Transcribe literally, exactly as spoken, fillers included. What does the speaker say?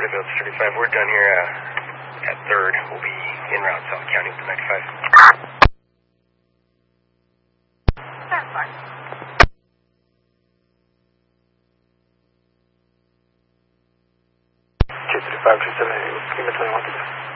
Carterville, thirty-five. We're done here uh, at third. We'll be en route South County with the ninety-five. That's fine. two thirty-five, two seventy, give me twenty-one.